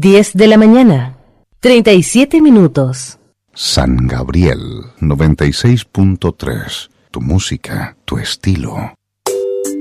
10 de la mañana, 37 minutos. San Gabriel 96.3. Tu música, tu estilo.